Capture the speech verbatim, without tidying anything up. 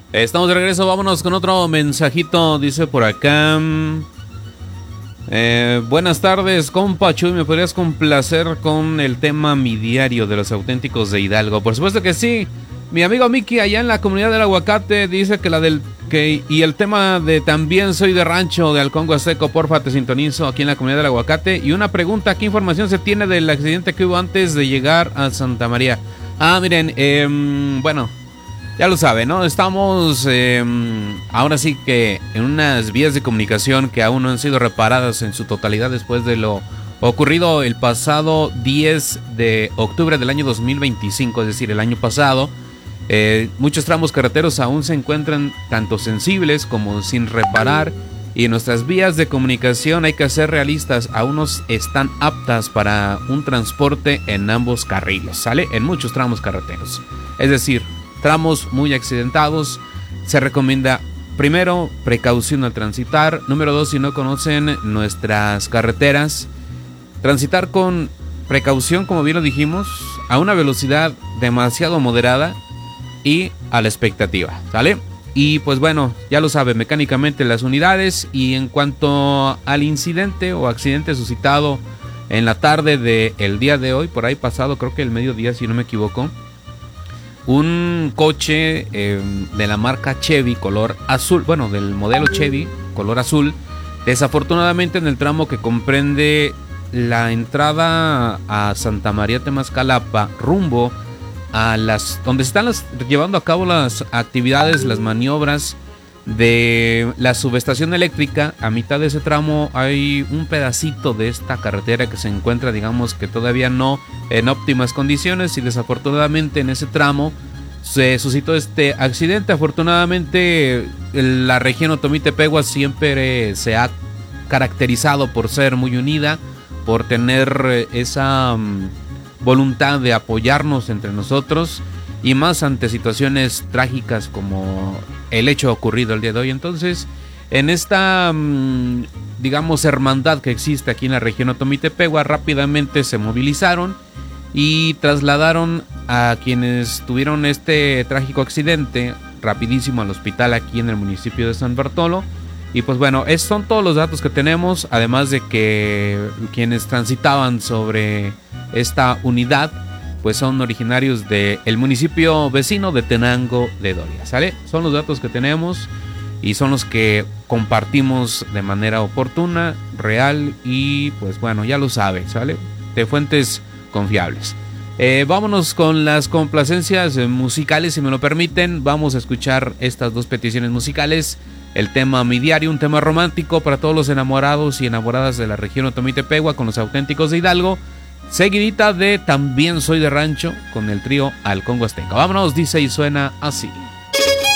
Estamos de regreso, vámonos con otro mensajito, dice por acá. Eh, buenas tardes, compa Chuy, ¿me podrías complacer con el tema Mi Diario de los Auténticos de Hidalgo? Por supuesto que sí. Mi amigo Miki allá en la comunidad del Aguacate dice que la del que y el tema de También Soy de Rancho de Halcón Huasteco, porfa, te sintonizo aquí en la comunidad del Aguacate. Y una pregunta, ¿qué información se tiene del accidente que hubo antes de llegar a Santa María? Ah, miren, eh, bueno, ya lo sabe, ¿no? Estamos eh, ahora sí que en unas vías de comunicación que aún no han sido reparadas en su totalidad después de lo ocurrido el pasado diez de octubre del año dos mil veinticinco, es decir, el año pasado. Eh, muchos tramos carreteros aún se encuentran tanto sensibles como sin reparar, y en nuestras vías de comunicación, hay que ser realistas, aún no están aptas para un transporte en ambos carriles, ¿sale? En muchos tramos carreteros, es decir, tramos muy accidentados. Se recomienda, primero, precaución al transitar. Número dos, si no conocen nuestras carreteras, transitar con precaución, como bien lo dijimos, a una velocidad demasiado moderada y a la expectativa, ¿sale? Y pues bueno, ya lo sabe, mecánicamente las unidades. Y en cuanto al incidente o accidente suscitado en la tarde del día de hoy, por ahí pasado, creo que el mediodía, si no me equivoco, un coche eh, de la marca Chevy color azul, bueno, del modelo Chevy color azul, desafortunadamente en el tramo que comprende la entrada a Santa María Temascalapa rumbo a las donde están las, llevando a cabo las actividades, las maniobras de la subestación eléctrica, a mitad de ese tramo hay un pedacito de esta carretera que se encuentra, digamos que todavía no en óptimas condiciones, y desafortunadamente en ese tramo se suscitó este accidente. Afortunadamente la región Otomí-Tepehua siempre se ha caracterizado por ser muy unida, por tener esa um, voluntad de apoyarnos entre nosotros, y más ante situaciones trágicas como el hecho ocurrido el día de hoy. Entonces, en esta digamos hermandad que existe aquí en la región Otomí-Tepehua, rápidamente se movilizaron y trasladaron a quienes tuvieron este trágico accidente rapidísimo al hospital aquí en el municipio de San Bartolo. Y pues bueno, esos son todos los datos que tenemos, además de que quienes transitaban sobre esta unidad pues son originarios del municipio vecino de Tenango de Doria, ¿sale? Son los datos que tenemos y son los que compartimos de manera oportuna, real, y pues bueno, ya lo sabe, ¿sale? De fuentes confiables. Eh, vámonos con las complacencias musicales, si me lo permiten. Vamos a escuchar estas dos peticiones musicales. El tema Mi Diario, un tema romántico para todos los enamorados y enamoradas de la región Otomí-Tepehua con los Auténticos de Hidalgo, seguidita de También Soy de Rancho con el trío Halcón Huasteco. Vámonos, dice y suena así.